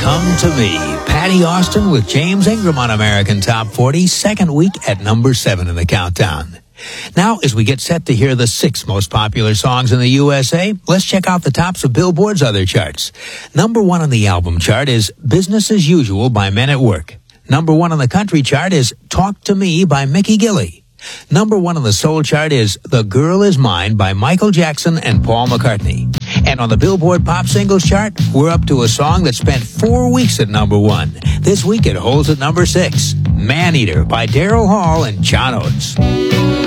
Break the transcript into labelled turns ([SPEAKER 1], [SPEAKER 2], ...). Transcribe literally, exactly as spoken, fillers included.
[SPEAKER 1] Come to Me. Patty Austin with James Ingram on American Top forty, second week at number seven in the countdown. Now, as we get set to hear the six most popular songs in the U S A, let's check out the tops of Billboard's other charts. Number one on the album chart is Business as Usual by Men at Work. Number one on the country chart is Talk to Me by Mickey Gilley. Number one on the soul chart is The Girl Is Mine by Michael Jackson and Paul McCartney. And on the Billboard Pop Singles chart, we're up to a song that spent four weeks at number one. This week it holds at number six, Man Eater by Daryl Hall and John Oates.